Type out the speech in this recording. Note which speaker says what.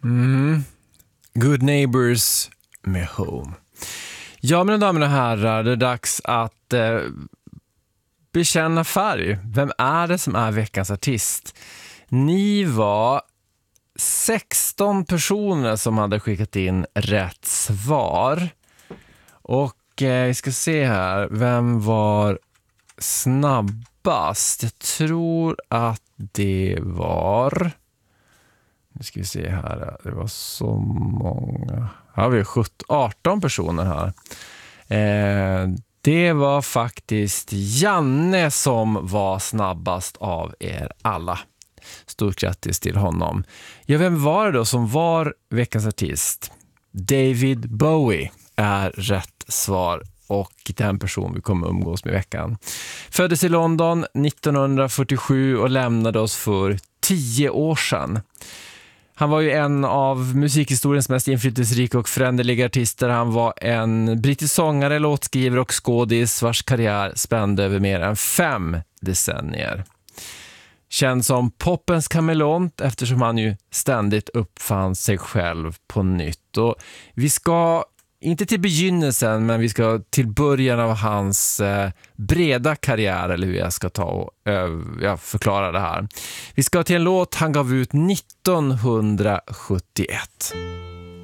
Speaker 1: Good Neighbors med Home. Ja, mina damer och herrar, det är dags att bekänna färg. Vem är det som är veckans artist? Ni var 16 personer som hade skickat in rätt svar. Och vi ska se här, vem var snabbast? Jag tror att det var... Nu ska vi se här, det var så många. Ja, vi har 18 personer här. Det var faktiskt Janne som var snabbast av er alla. Stort grattis till honom. Ja, vem var det då som var veckans artist? David Bowie är rätt svar och den person vi kommer umgås med i veckan. Föddes i London 1947 och lämnade oss för 10 år sedan. Han var ju en av musikhistoriens mest inflytelserika och föränderliga artister. Han var en brittisk sångare, låtskrivare och skådis vars karriär spände över mer än 5 decennier. Känd som popens kameleont eftersom han ju ständigt uppfann sig själv på nytt. Och vi ska, inte till begynnelsen, men vi ska till början av hans breda karriär, eller hur jag ska ta och förklara det här. Vi ska till en låt han gav ut 1971.